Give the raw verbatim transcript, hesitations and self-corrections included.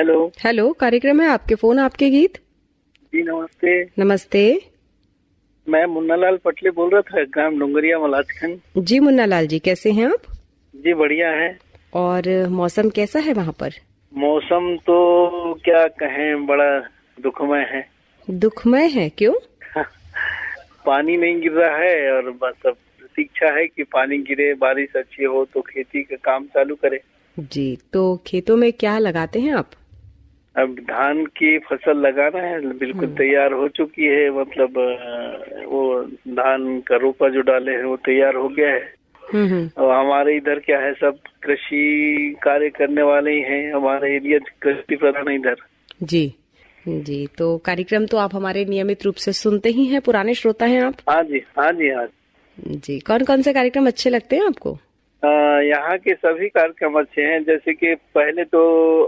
Hello hello, कार्यक्रम है आपके फोन आपके गीत। जी नमस्ते। नमस्ते। मैं मुन्ना लाल पटले बोल रहा था, ग्राम डोंगरिया मलाजखंड। जी मुन्ना लाल जी, कैसे हैं आप? जी बढ़िया है। और मौसम कैसा है वहाँ पर? मौसम तो क्या कहें, बड़ा दुखमय है। दुखमय है, क्यों? पानी नहीं गिर रहा है और बस अब प्रतीक्षा है कि पानी गिरे, बारिश अच्छी हो तो खेती का काम चालू करे। जी, तो खेतों में क्या लगाते हैं आप? अब धान की फसल लगाना है, बिल्कुल तैयार हो चुकी है। मतलब अ, वो धान का रोपा जो डाले हैं वो तैयार हो गया है। हम्म हम्म। और हमारे इधर क्या है, सब कृषि कार्य करने वाले ही हैं। हमारे एरिया कृषि प्रधान है इधर। जी जी, तो कार्यक्रम तो आप हमारे नियमित रूप से सुनते ही हैं, पुराने श्रोता हैं आप। हाँ जी, हाँ जी, हाँ जी, कौन कौन से कार्यक्रम अच्छे लगते हैं आपको? अ, यहाँ के सभी कार्यक्रम अच्छे हैं। जैसे कि पहले तो